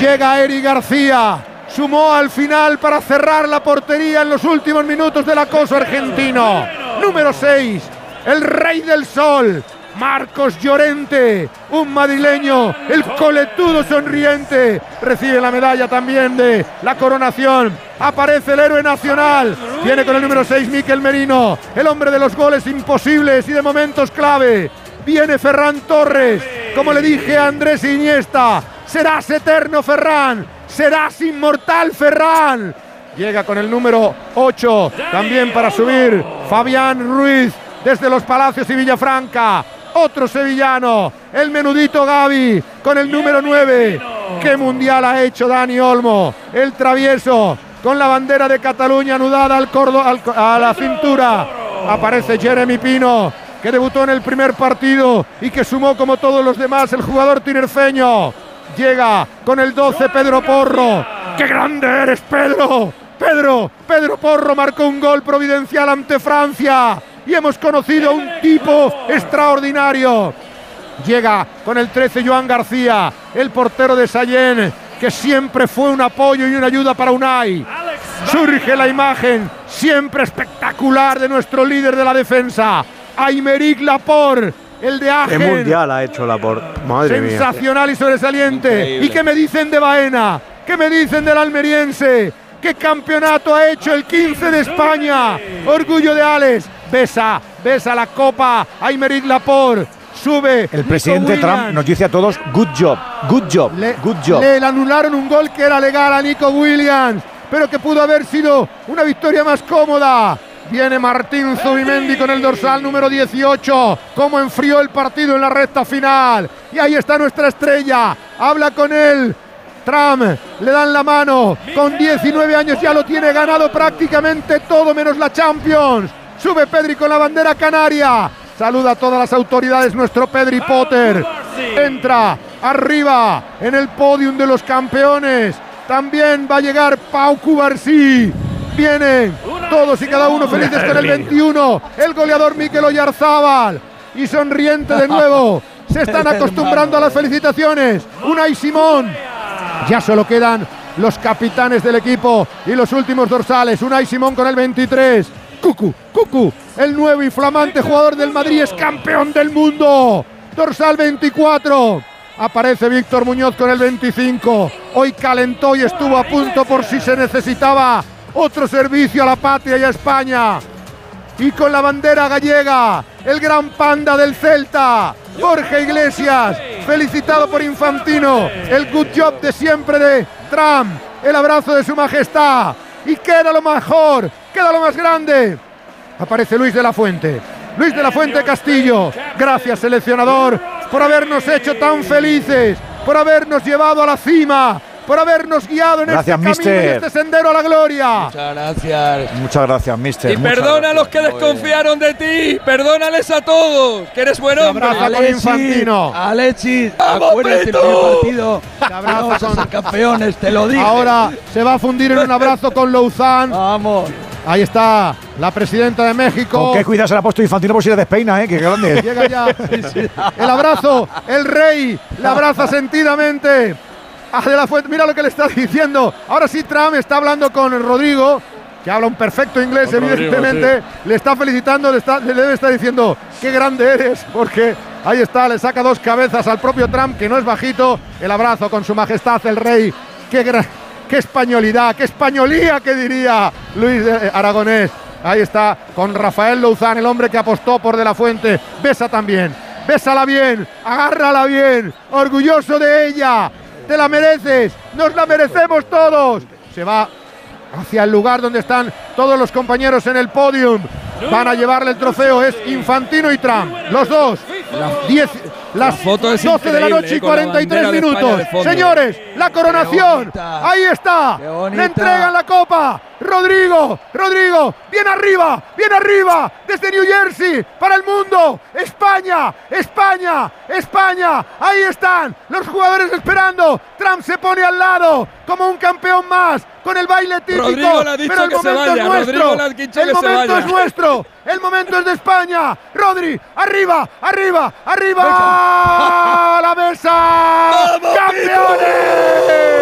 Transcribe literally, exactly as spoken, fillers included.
Llega Eric García. Sumó al final para cerrar la portería en los últimos minutos del acoso argentino. Número seis, el rey del sol, Marcos Llorente, un madrileño, el coletudo sonriente, recibe la medalla también de la coronación. Aparece el héroe nacional, viene con el número seis Mikel Merino, el hombre de los goles imposibles y de momentos clave. Viene Ferran Torres, como le dije a Andrés Iniesta, serás eterno Ferran, serás inmortal Ferran. Llega con el número ocho, también para subir Fabián Ruiz desde los Palacios y Villafranca. Otro sevillano, el menudito Gavi con el número nueve. ¿Qué mundial ha hecho Dani Olmo? El travieso con la bandera de Cataluña anudada al cordo, al, a la cintura. Aparece Jeremy Pino, que debutó en el primer partido y que sumó como todos los demás el jugador tinerfeño. Llega con el doce Pedro Porro. ¡Qué grande eres, Pedro! Pedro, Pedro Porro marcó un gol providencial ante Francia. Y hemos conocido a un tipo extraordinario. Llega con el trece Joan García, el portero de Sallent, que siempre fue un apoyo y una ayuda para Unai. Surge la imagen siempre espectacular de nuestro líder de la defensa, Aymeric Laporte, el de Agen. ¿Qué mundial ha hecho Laporte? Madre mía. Sensacional y sobresaliente. Increíble. ¿Y qué me dicen de Baena? ¿Qué me dicen del almeriense? ¿Qué campeonato ha hecho el quince de España? Orgullo de Alex. Besa, besa la copa Aymeric Laporte. Sube. El presidente Trump nos dice a todos good job, good job, le, good job. Le anularon un gol que era legal a Nico Williams, pero que pudo haber sido una victoria más cómoda. Viene Martín Zubimendi con el dorsal número dieciocho. Cómo enfrió el partido en la recta final. Y ahí está nuestra estrella. Habla con él. Trump, le dan la mano. Con diecinueve años ya lo tiene ganado prácticamente todo menos la Champions. Sube Pedri con la bandera canaria. Saluda a todas las autoridades nuestro Pedri Potter. Entra arriba en el podium de los campeones. También va a llegar Pau Cubarsí. Vienen todos y cada uno felices con el veintiuno. El goleador Mikel Oyarzábal. Y sonriente de nuevo. Se están acostumbrando a las felicitaciones. Unai Simón. Ya solo quedan los capitanes del equipo y los últimos dorsales. Unai Simón con el veintitrés. Cucu, Cucu, el nuevo y flamante jugador del Madrid, es campeón del mundo. Dorsal veinticuatro. Aparece Víctor Muñoz con el veinticinco. Hoy calentó y estuvo a punto por si se necesitaba otro servicio a la patria y a España. Y con la bandera gallega, el gran panda del Celta, Borja Iglesias, felicitado por Infantino. El good job de siempre de Trump. El abrazo de su majestad. Y queda lo mejor, queda lo más grande. Aparece Luis de la Fuente. Luis de la Fuente Castillo. Gracias, seleccionador, por habernos hecho tan felices, por habernos llevado a la cima, por habernos guiado en gracias, este mister. camino y este sendero a la gloria. Muchas gracias. Muchas gracias, mister. Y Muchas perdona gracias. a los que desconfiaron de ti. Perdónales a todos, que eres buen hombre. Te abraza con Infantino. Alexis, ¡Vamos, acuérdate del Beto! primer partido. Te abraza Vamos a con- ser campeones, te lo digo. Ahora se va a fundir en un abrazo con Louzán. Vamos. Ahí está la presidenta de México. Con qué cuidado se le ha puesto Infantino por si le despeina, ¿eh? Qué grande es. Llega ya el abrazo, el rey le abraza sentidamente a De la Fuente. Mira lo que le está diciendo. Ahora sí, Trump está hablando con Rodrigo, que habla un perfecto inglés, Con Rodrigo, evidentemente. sí. Le está felicitando, le, está, le debe estar diciendo qué grande eres, porque ahí está, le saca dos cabezas al propio Trump, que no es bajito. El abrazo con su majestad el rey. Qué, gra- qué españolidad, qué españolía, que diría Luis de Aragonés. Ahí está con Rafael Louzán, el hombre que apostó por De la Fuente. Besa también, bésala bien, agárrala bien, orgulloso de ella. Te la mereces, nos la merecemos todos. Se va hacia el lugar donde están todos los compañeros en el podium. Van a llevarle el trofeo, es Infantino y Trump, los dos. Las diez, las foto es doce de la noche y increíble, con la cuarenta y tres bandera de España minutos. de fondo. Señores, la coronación. bonita. Ahí está. Qué bonita. Le entregan la copa. Rodrigo, Rodrigo, bien arriba, bien arriba, desde New Jersey, para el mundo. España, España, España. Ahí están los jugadores esperando. Trump se pone al lado como un campeón más, con el baile típico. Rodrigo le ha dicho pero el que se momento vaya, es nuestro. Rodrigo le ha dicho el que se momento vaya. es nuestro. El momento es de España. Rodri, arriba, arriba, arriba. ¡A la mesa! ¡Vamos, ¡Campeones!